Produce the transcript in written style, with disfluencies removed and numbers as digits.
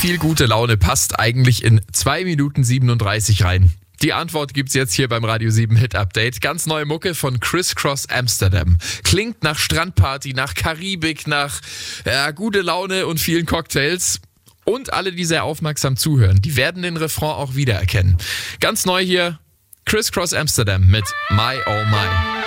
viel gute Laune passt eigentlich in 2 Minuten 37 rein? Die Antwort gibt's jetzt hier beim Radio 7 Hit Update. Ganz neue Mucke von Criss Cross Amsterdam. Klingt nach Strandparty, nach Karibik, nach gute Laune und vielen Cocktails. Und alle, die sehr aufmerksam zuhören, die werden den Refrain auch wiedererkennen. Ganz neu hier, Criss Cross Amsterdam mit My Oh My.